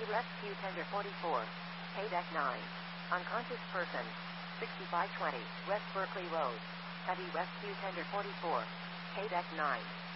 Heavy rescue tender 44. Deck 9. Unconscious person. 6520 West Berkeley Road. Heavy rescue tender 44. Deck 9.